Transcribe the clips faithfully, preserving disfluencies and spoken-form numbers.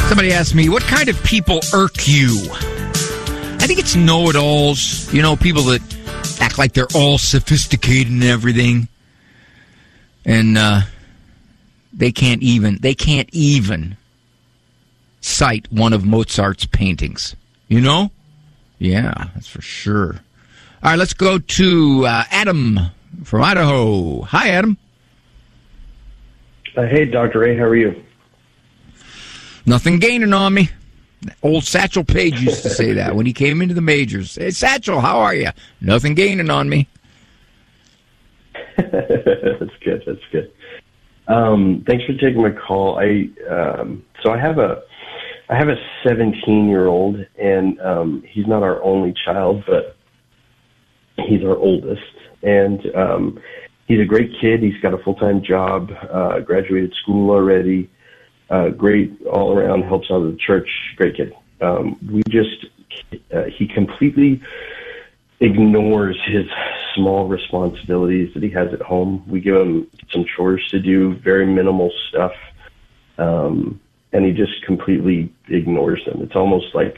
Somebody asked me, what kind of people irk you? I think it's know-it-alls. You know, people that act like they're all sophisticated and everything. And uh, they can't even, they can't even cite one of Mozart's paintings. You know? Yeah, that's for sure. All right, let's go to uh, Adam from Idaho. Hi, Adam. Uh, hey, Doctor Ray, how are you? Nothing gaining on me. Old Satchel Paige used to say that when he came into the majors. Hey, Satchel, how are you? Nothing gaining on me. That's good. That's good. Um, thanks for taking my call. I um, so I have a I have a seventeen-year-old, and um, he's not our only child, but he's our oldest. And um, he's a great kid. He's got a full-time job, uh, graduated school already. Uh, great all around, helps out of the church, great kid. Um, we just, uh, he completely ignores his small responsibilities that he has at home. We give him some chores to do, very minimal stuff, um, and he just completely ignores them. It's almost like,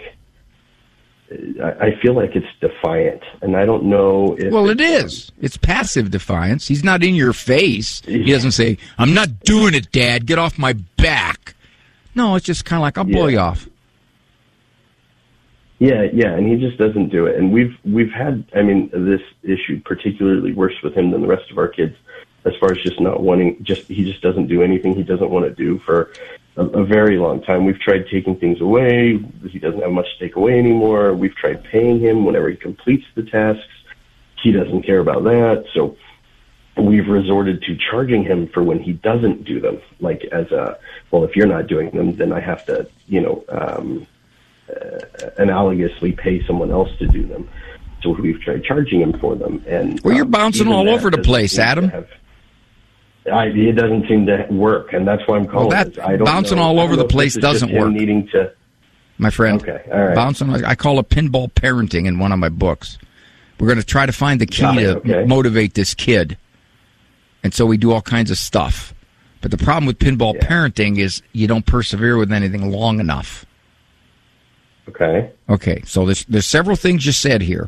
I feel like it's defiant, and I don't know if... Well, it is. It's passive defiance. He's not in your face. He doesn't say, I'm not doing it, Dad. Get off my back. No, it's just kind of like, I'll blow yeah. you off. Yeah, yeah, and he just doesn't do it. And we've we've had, I mean, this issue particularly worse with him than the rest of our kids, as far as just not wanting, just he just doesn't do anything he doesn't want to do for a, a very long time. We've tried taking things away. He doesn't have much to take away anymore. We've tried paying him whenever he completes the tasks. He doesn't care about that. So we've resorted to charging him for when he doesn't do them, like as a, well, if you're not doing them, then I have to, you know, um, uh, analogously pay someone else to do them. So we've tried charging him for them. And well, you're um, bouncing all over the place, Adam. Have, I, it doesn't seem to work, and that's why I'm calling. Well, that I don't bouncing know, all over the place doesn't work. Needing to, my friend. Okay, all right. Bouncing, I call it pinball parenting in one of my books. We're going to try to find the key Got it, to okay. motivate this kid, and so we do all kinds of stuff. But the problem with pinball Yeah. parenting is you don't persevere with anything long enough. Okay. Okay, so there's there's several things you said here.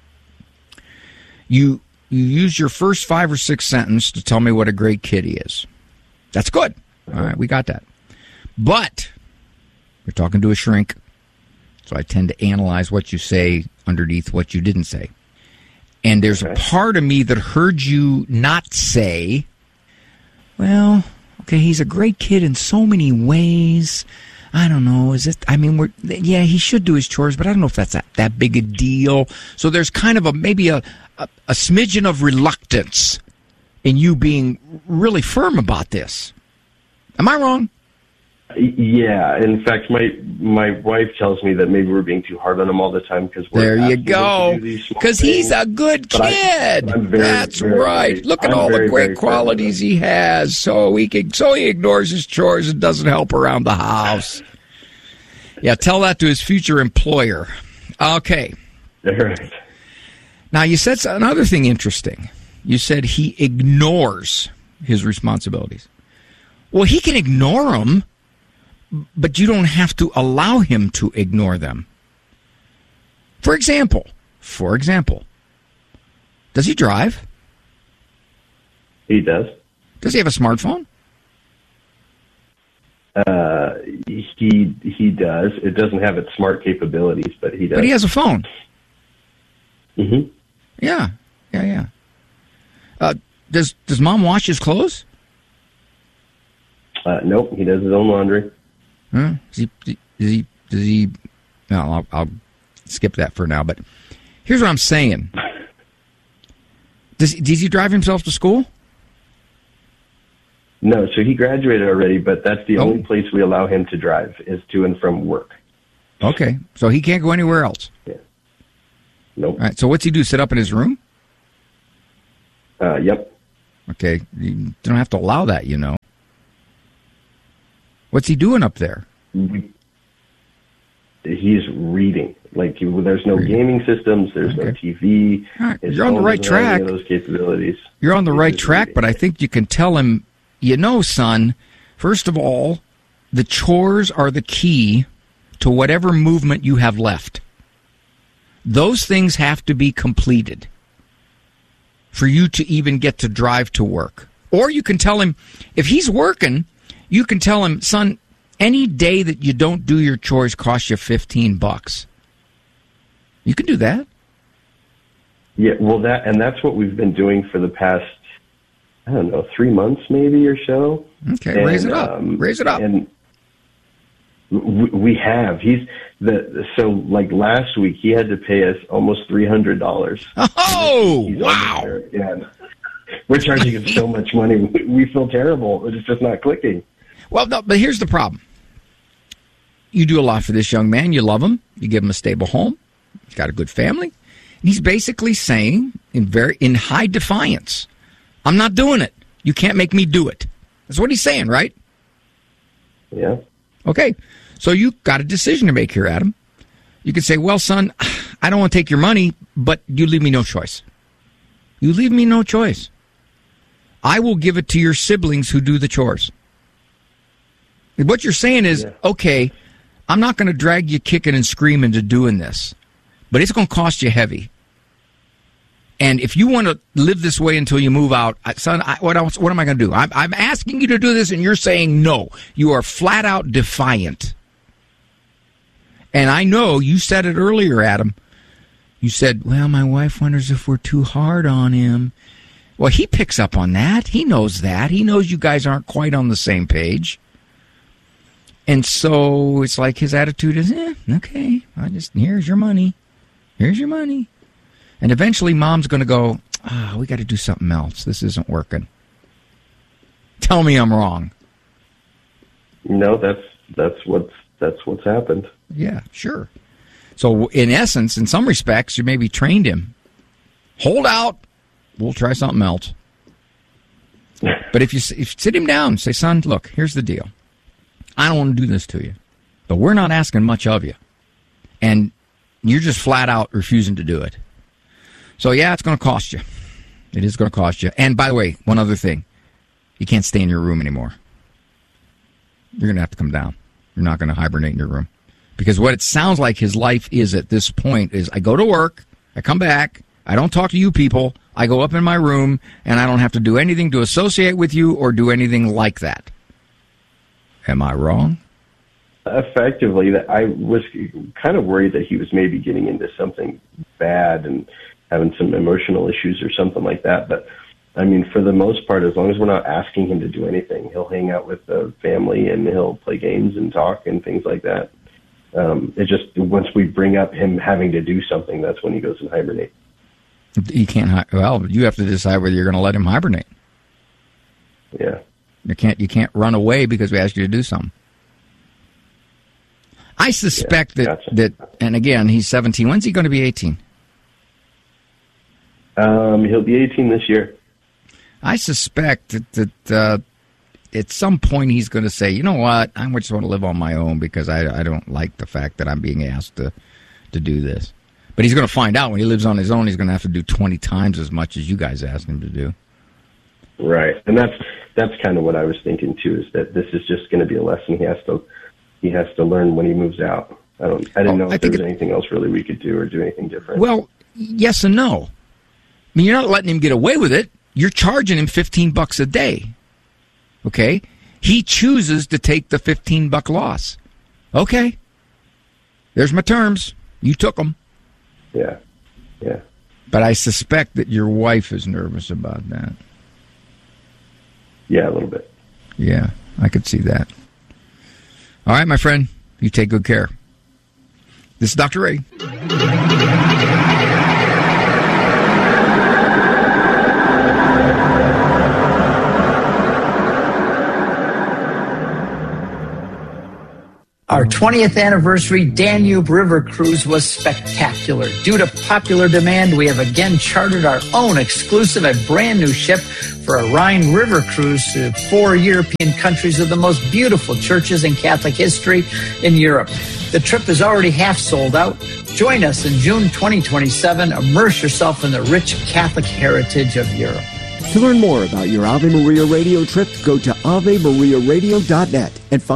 You you use your first five or six sentences to tell me what a great kid he is. That's good. All right, we got that. But you're talking to a shrink, so I tend to analyze what you say underneath what you didn't say. And there's Okay. a part of me that heard you not say, well, okay, he's a great kid in so many ways. I don't know. Is it? I mean, we're yeah. He should do his chores, but I don't know if that's that, that big a deal. So there's kind of a maybe a, a a smidgen of reluctance in you being really firm about this. Am I wrong? Yeah. In fact, my my wife tells me that maybe we're being too hard on him all the time because we're There you asking him to go. do these small Because he's things. a good But I- kid. I'm very, That's very, right. very- Look at I'm all very, the great very qualities he has. So he can, so he ignores his chores and doesn't help around the house. Yeah, tell that to his future employer. Okay. Right. Now, you said another thing interesting. You said he ignores his responsibilities. Well, he can ignore them, but you don't have to allow him to ignore them. For example, for example, does he drive? He does. Does he have a smartphone? Uh, he he does. It doesn't have its smart capabilities, but he does. But he has a phone. Mm-hmm. Yeah, yeah, yeah. Uh, does does mom wash his clothes? Uh, nope, he does his own laundry. Huh? Does he? Does he? Does he? No, I'll, I'll skip that for now. But here's what I'm saying. Does does he drive himself to school? No, so he graduated already, but that's the Oh. only place we allow him to drive is to and from work. Okay, so he can't go anywhere else. Yeah. Nope. All right. So what's he do? Sit up in his room? Uh, yep. Okay, you don't have to allow that, you know. What's he doing up there? He's reading. Like, he, there's no Reading. gaming systems. There's Okay. no T V. All right, His you're on the phone right doesn't have any track. of those capabilities. You're on the He's right just track, reading. but I think you can tell him, you know, son, first of all, the chores are the key to whatever movement you have left. Those things have to be completed for you to even get to drive to work. Or you can tell him, if he's working, you can tell him, son, any day that you don't do your chores costs you fifteen bucks. You can do that. Yeah, well, that and that's what we've been doing for the past, I don't know, three months maybe or so. Okay, and, raise it up. Um, raise it up. And we, we have. He's the so like last week he had to pay us almost three hundred dollars. Oh, he's wow! Yeah, we're charging him so much money. We, we feel terrible. It's just not clicking. Well, no, but here's the problem. You do a lot for this young man. You love him. You give him a stable home. He's got a good family. And he's basically saying, in very in high defiance, I'm not doing it. You can't make me do it. That's what he's saying, right? Yeah. Okay. So you got a decision to make here, Adam. You could say, well, son, I don't want to take your money, but you leave me no choice. You leave me no choice. I will give it to your siblings who do the chores. What you're saying is, yeah. okay, I'm not going to drag you kicking and screaming to doing this, but it's going to cost you heavy. And if you want to live this way until you move out, son, I, what else, what am I going to do? I'm, I'm asking you to do this, and you're saying no. You are flat out defiant. And I know you said it earlier, Adam. You said, well, my wife wonders if we're too hard on him. Well, he picks up on that. He knows that. He knows you guys aren't quite on the same page. And so it's like his attitude is, eh, okay, I just, here's your money. Here's your money. And eventually mom's going to go, ah, oh, we got to do something else. This isn't working. Tell me I'm wrong. No, that's that's what's that's what's happened. Yeah, sure. So in essence, in some respects, you maybe trained him. Hold out. We'll try something else. But if you, if you sit him down and say, son, look, here's the deal. I don't want to do this to you, but we're not asking much of you. And you're just flat out refusing to do it. So, yeah, it's going to cost you. It is going to cost you. And, by the way, one other thing. You can't stay in your room anymore. You're going to have to come down. You're not going to hibernate in your room. Because what it sounds like his life is at this point is I go to work, I come back, I don't talk to you people, I go up in my room, and I don't have to do anything to associate with you or do anything like that. Am I wrong? Effectively, that I was kind of worried that he was maybe getting into something bad and having some emotional issues or something like that. But, I mean, for the most part, as long as we're not asking him to do anything, he'll hang out with the family and he'll play games and talk and things like that. Um, it just, once we bring up him having to do something, that's when he goes and hibernate. He can't, well, you have to decide whether you're going to let him hibernate. Yeah. You can't you can't run away because we asked you to do something. I suspect yeah, gotcha. that, that, and again, he's seventeen. When's he going to be eighteen? Um, he'll be eighteen this year. I suspect that, that uh, at some point he's going to say, you know what, I just want to live on my own because I, I don't like the fact that I'm being asked to, to do this. But he's going to find out when he lives on his own, he's going to have to do twenty times as much as you guys asked him to do. Right, and that's that's kind of what I was thinking too. Is that this is just going to be a lesson he has to he has to learn when he moves out. I don't. I didn't oh, know if there was it, anything else really we could do or do anything different. Well, yes and no. I mean, you're not letting him get away with it. You're charging him fifteen bucks a day. Okay, he chooses to take the fifteen buck loss. Okay, there's my terms. You took them. Yeah, yeah. But I suspect that your wife is nervous about that. Yeah, a little bit. Yeah, I could see that. All right, my friend, you take good care. This is Doctor Ray. Our twentieth anniversary Danube River Cruise was spectacular. Due to popular demand, we have again chartered our own exclusive and brand new ship for a Rhine River Cruise to four European countries with the most beautiful churches in Catholic history in Europe. The trip is already half sold out. Join us in June twenty twenty-seven. Immerse yourself in the rich Catholic heritage of Europe. To learn more about your Ave Maria radio trip, go to ave maria radio dot net and find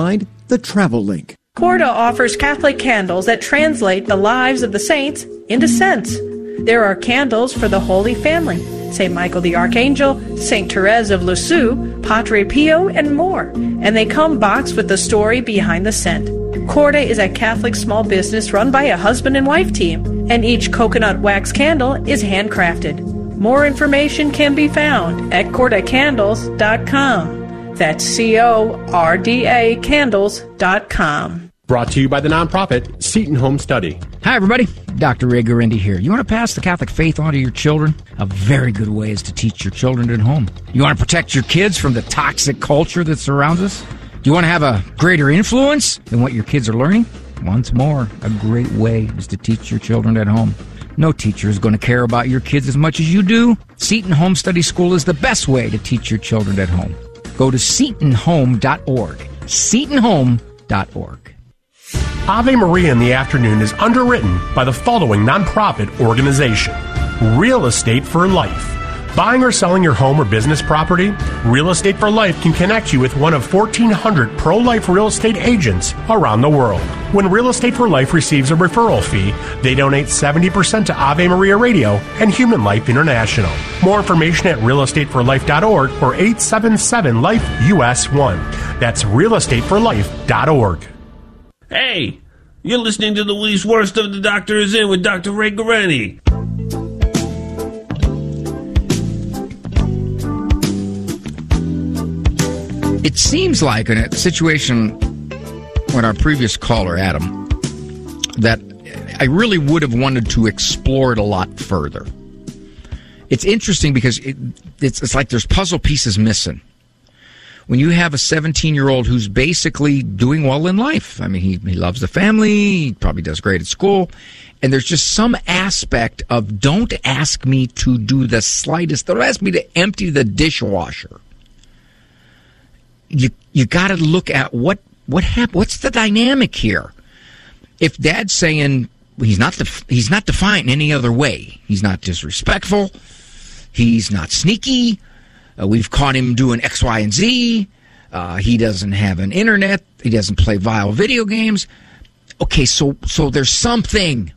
the travel link. Corda offers Catholic candles that translate the lives of the saints into scents. There are candles for the Holy Family, Saint Michael the Archangel, Saint Therese of Lisieux, Padre Pio, and more. And they come boxed with the story behind the scent. Corda is a Catholic small business run by a husband and wife team, and each coconut wax candle is handcrafted. More information can be found at corda candles dot com. That's C O R D A candles dot com. Brought to you by the nonprofit Seton Home Study. Hi, everybody. Doctor Ray Guarendi here. You want to pass the Catholic faith on to your children? A very good way is to teach your children at home. You want to protect your kids from the toxic culture that surrounds us? Do you want to have a greater influence than what your kids are learning? Once more, a great way is to teach your children at home. No teacher is going to care about your kids as much as you do. Seton Home Study School is the best way to teach your children at home. Go to seton home dot org. seton home dot org. Ave Maria in the Afternoon is underwritten by the following nonprofit organization: Real Estate for Life. Buying or selling your home or business property? Real Estate for Life can connect you with one of fourteen hundred pro-life real estate agents around the world. When Real Estate for Life receives a referral fee, they donate seventy percent to Ave Maria Radio and Human Life International. More information at real estate for life dot org or eight seven seven life U S one. That's real estate for life dot org. Hey, you're listening to the Least Worst of the Doctor Is In with Doctor Ray Guarendi. It seems like in a situation with our previous caller, Adam, that I really would have wanted to explore it a lot further. It's interesting because it, it's, it's like there's puzzle pieces missing. When you have a seventeen-year-old who's basically doing well in life, I mean, he, he loves the family, he probably does great at school, and there's just some aspect of don't ask me to do the slightest, don't ask me to empty the dishwasher. You you got to look at what what happened. What's the dynamic here? If Dad's saying he's not def- he's not defined any other way, he's not disrespectful, he's not sneaky. Uh, we've caught him doing X, Y, and Z. Uh, he doesn't have an internet. He doesn't play vile video games. Okay, so so there's something.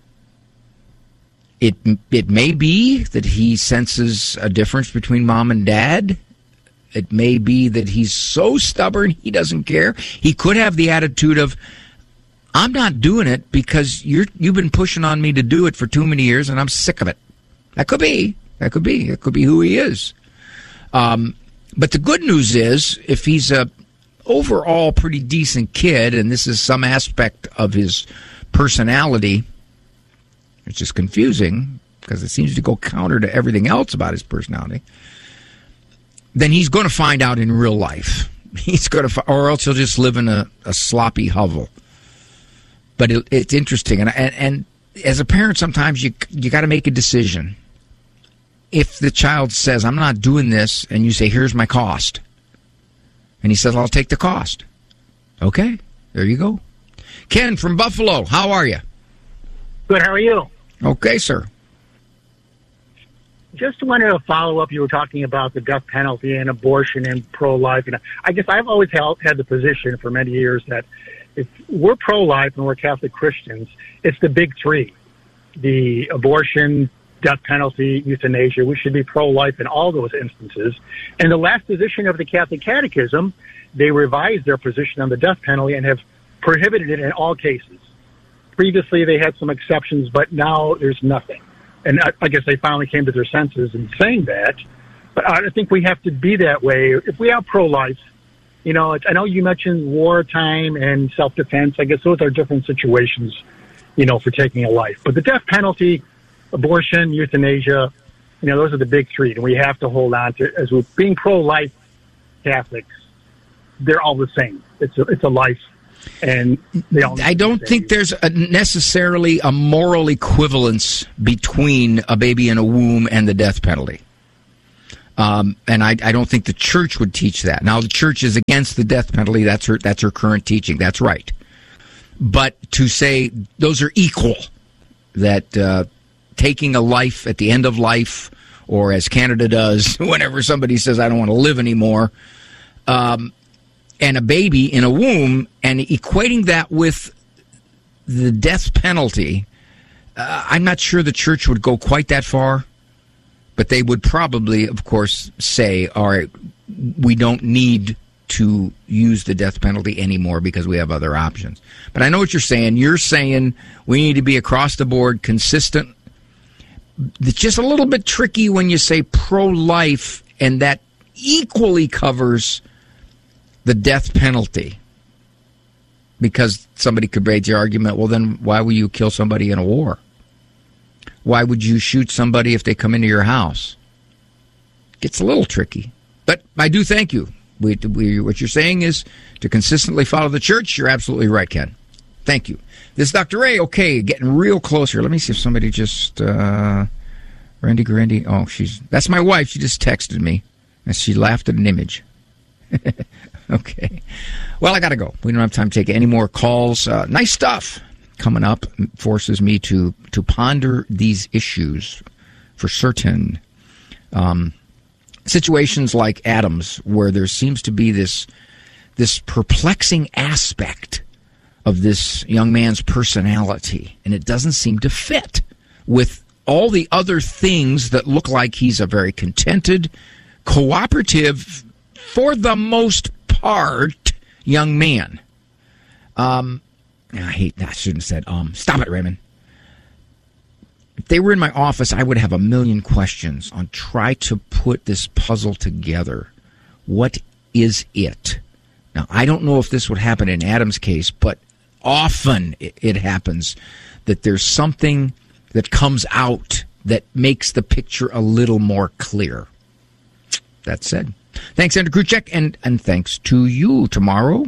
It it may be that he senses a difference between mom and dad. It may be that he's so stubborn he doesn't care. He could have the attitude of, I'm not doing it because you're you've been pushing on me to do it for too many years, and I'm sick of it. That could be. That could be. That could be who he is. Um, but the good news is, if he's a overall pretty decent kid, and this is some aspect of his personality, which is confusing because it seems to go counter to everything else about his personality, then he's going to find out in real life. He's going to, or else he'll just live in a, a sloppy hovel. But it, it's interesting, and, and and as a parent, sometimes you you got to make a decision. If the child says, I'm not doing this, and you say, here's my cost, and he says, I'll take the cost. Okay, there you go. Ken from Buffalo, how are you? Good, how are you? Okay, sir. Just wanted to follow up. You were talking about the death penalty and abortion and pro-life. And I guess I've always held, had the position for many years that if we're pro-life and we're Catholic Christians, it's the big three. The abortion, death penalty, euthanasia. We should be pro-life in all those instances. And the last position of the Catholic Catechism, they revised their position on the death penalty and have prohibited it in all cases. Previously, they had some exceptions, but now there's nothing. And I, I guess they finally came to their senses in saying that. But I think we have to be that way. If we are pro-life, you know, I know you mentioned wartime and self-defense. I guess those are different situations, you know, for taking a life. But the death penalty, abortion, euthanasia, you know, those are the big three. And we have to hold on to, as we're being pro-life Catholics, they're all the same. It's a, it's a life. And they all I don't think there's a necessarily a moral equivalence between a baby in a womb and the death penalty. Um, and I, I don't think the church would teach that. Now, the church is against the death penalty. That's her, that's her current teaching. That's right. But to say those are equal, that uh, taking a life at the end of life, or as Canada does, whenever somebody says, I don't want to live anymore, um, and a baby in a womb and equating that with the death penalty, uh, I'm not sure the church would go quite that far, but they would probably, of course, say, all right, we don't need to use the death penalty anymore because we have other options. But I know what you're saying. You're saying we need to be across the board consistent. It's just a little bit tricky when you say pro-life, and that equally covers the death penalty. Because somebody could raise the argument, well, then why would you kill somebody in a war? Why would you shoot somebody if they come into your house? Gets a little tricky. But I do thank you. We, we, what you're saying is to consistently follow the church. You're absolutely right, Ken. Thank you. This is Doctor Ray. Okay, getting real close here. Let me see if somebody just... Uh, Randy Grandy. Oh, she's... That's my wife. She just texted me. And she laughed at an image. Okay. Well, I got to go. We don't have time to take any more calls. Uh, nice stuff coming up. Forces me to, to ponder these issues for certain. Um, situations like Adams, where there seems to be this this perplexing aspect of this young man's personality, and it doesn't seem to fit with all the other things that look like he's a very contented, cooperative, for the most part, young man. Um, I hate that. I shouldn't have said, um, stop it, Raymond. If they were in my office, I would have a million questions on try to put this puzzle together. What is it? Now, I don't know if this would happen in Adam's case, but often it, it happens that there's something that comes out that makes the picture a little more clear. That said, thanks, Andrew Kruchek, and, and thanks to you. Tomorrow,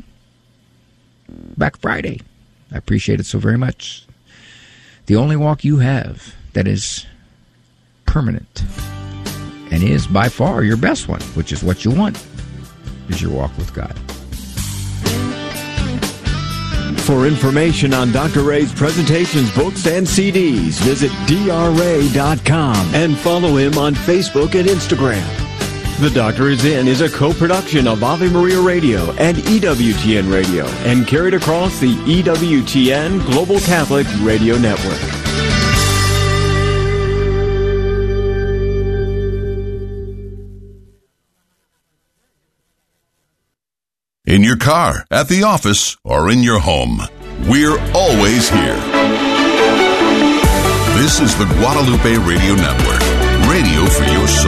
back Friday. I appreciate it so very much. The only walk you have that is permanent and is by far your best one, which is what you want, is your walk with God. For information on Doctor Ray's presentations, books, and C Ds, visit D R ray dot com and follow him on Facebook and Instagram. The Doctor Is In is a co-production of Ave Maria Radio and E W T N Radio and carried across the E W T N Global Catholic Radio Network. In your car, at the office, or in your home, we're always here. This is the Guadalupe Radio Network, radio for your soul.